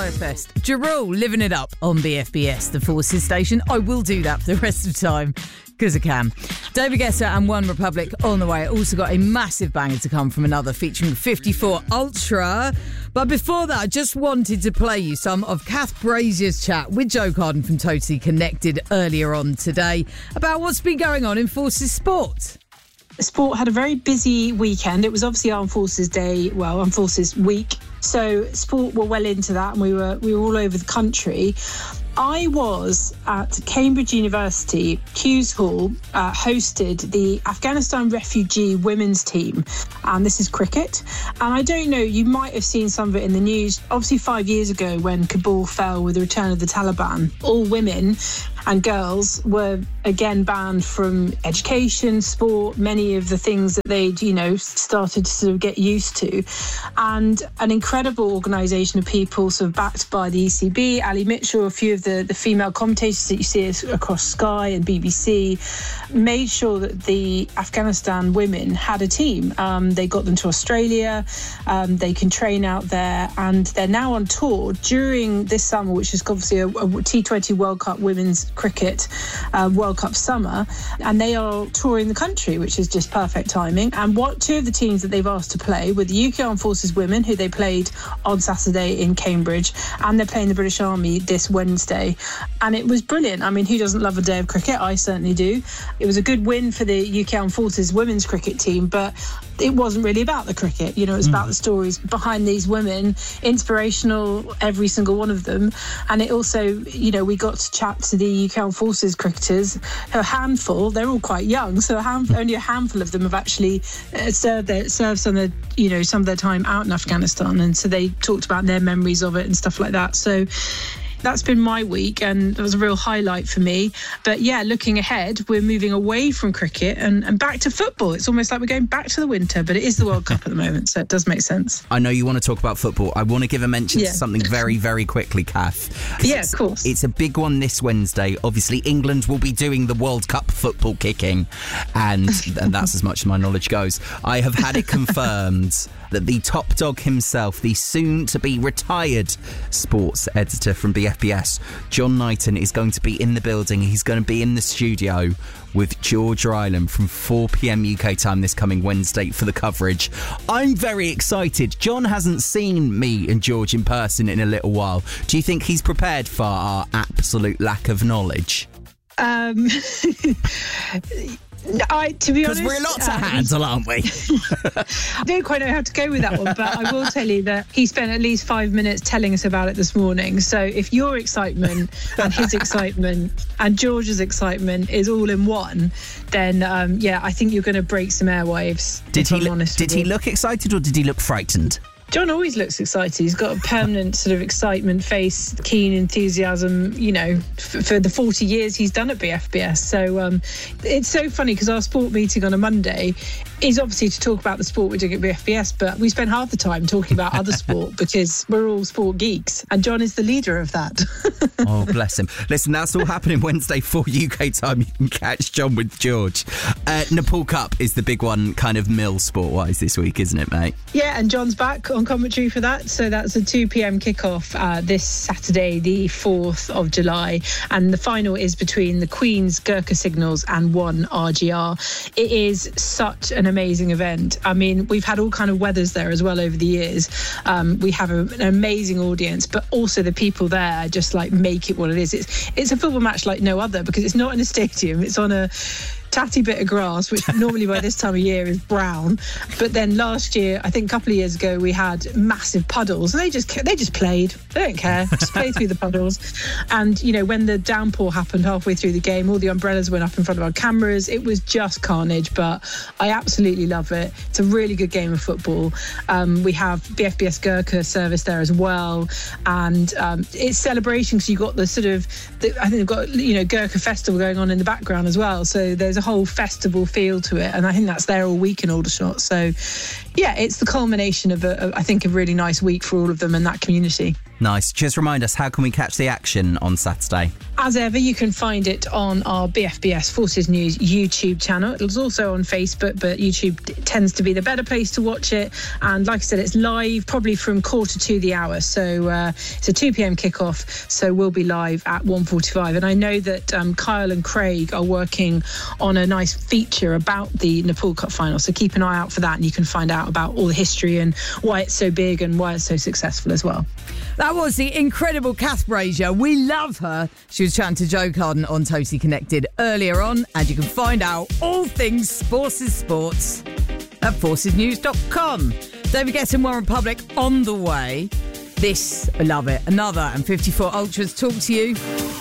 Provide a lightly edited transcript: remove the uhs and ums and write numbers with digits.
Firefest. Jarrell living it up on BFBS, the Forces station. I will do that for the rest of the time, because I can. David Guetta and One Republic on the way. Also got a massive banger to come from another featuring 54 Ultra. But before that, I just wanted to play you some of Kath Brazier's chat with Joe Carden from Totally Connected earlier on today about what's been going on in Forces sport. Sport had a very busy weekend. It was obviously Armed Forces Day, Armed Forces Week. So sport were well into that, and we were all over the country. I was at Cambridge University, Hughes Hall, hosted the Afghanistan refugee women's team. And this is cricket. And I don't know, you might have seen some of it in the news. Obviously, 5 years ago, when Kabul fell with the return of the Taliban, all women and girls were again banned from education, sport, many of the things that they'd, started to sort of get used to. And an incredible organisation of people sort of backed by the ECB, Ali Mitchell, a few of the female commentators that you see across Sky and BBC, made sure that the Afghanistan women had a team. They got them to Australia, they can train out there, and they're now on tour during this summer, which is obviously a T20 World Cup women's cricket World Cup summer, and they are touring the country, which is just perfect timing. And two of the teams that they've asked to play were the UK Armed Forces women, who they played on Saturday in Cambridge, and they're playing the British Army this Wednesday. And it was brilliant. I mean, who doesn't love a day of cricket? I certainly do. It was a good win for the UK Armed Forces women's cricket team, but it wasn't really about the cricket. It was about the stories behind these women, inspirational, every single one of them. And it also, we got to chat to the UK Armed Forces cricketers, a handful. They're all quite young, so only a handful of them have actually served some of their time out in Afghanistan, and so they talked about their memories of it and stuff like that. So that's been my week, and it was a real highlight for me. But yeah, looking ahead, we're moving away from cricket and back to football. It's almost like we're going back to the winter, but it is the World Cup at the moment, so it does make sense. I know you want to talk about football. I want to give a mention to something very, very quickly, Kath. Yeah, of course. It's a big one this Wednesday. Obviously, England will be doing the World Cup football kicking, and that's as much as my knowledge goes. I have had it confirmed that the top dog himself, the soon-to-be retired sports editor from BFBS, John Knighton, is going to be in the building. He's going to be in the studio with George Ryland from 4 p.m. UK time this coming Wednesday for the coverage. I'm very excited. John hasn't seen me and George in person in a little while. Do you think he's prepared for our absolute lack of knowledge? To be honest, because we're lots of handle, aren't we? I don't quite know how to go with that one, but I will tell you that he spent at least 5 minutes telling us about it this morning. So if your excitement and his excitement and George's excitement is all in one, then I think you're going to break some airwaves. Did he look excited, or did he look frightened? John always looks excited. He's got a permanent sort of excitement face, keen enthusiasm, for the 40 years he's done at BFBS. So it's so funny because our sport meeting on a Monday is obviously to talk about the sport we're doing at BFBS, but we spend half the time talking about other sport because we're all sport geeks, and John is the leader of that. Oh, bless him. Listen, that's all happening Wednesday, 4 UK time. You can catch John with George. Nepal Cup is the big one, kind of mill sport-wise this week, isn't it, mate? Yeah, and John's back on commentary for that. So that's a 2 p.m. kickoff this Saturday, the 4th of July. And the final is between the Queen's Gurkha Signals and One RGR. It is such an amazing event. I mean, we've had all kind of weathers there as well over the years. We have an amazing audience, but also the people there just make it what it is. It's a football match like no other because it's not in a stadium. It's on a tatty bit of grass, which normally by this time of year is brown. But then last year, I think a couple of years ago, we had massive puddles, and they just played. They don't care, just play through the puddles. And when the downpour happened halfway through the game, all the umbrellas went up in front of our cameras. It was just carnage, but I absolutely love it. It's a really good game of football. We have BFBS Gurkha service there as well, and it's celebration because you've got the sort of I think they've got Gurkha festival going on in the background as well. So there's a whole festival feel to it, and I think that's there all week in Aldershot. So Yeah, it's the culmination of, I think, a really nice week for all of them and that community. Nice. Just remind us, how can we catch the action on Saturday? As ever, you can find it on our BFBS Forces News YouTube channel. It's also on Facebook, but YouTube tends to be the better place to watch it. And like I said, it's live probably from 1:45 the hour. So it's a 2 p.m. kickoff. So we'll be live at 1:45. And I know that Kyle and Craig are working on a nice feature about the Nepal Cup final. So keep an eye out for that, and you can find out about all the history and why it's so big and why it's so successful as well. That was the incredible Kath Brazier. We love her. She was chatting to Joe Carden on Totally Connected earlier on, and you can find out all things Forces Sports at forcesnews.com. David Guetta and One Republic on the way. This, I love it. Another and 54 Ultras talk to you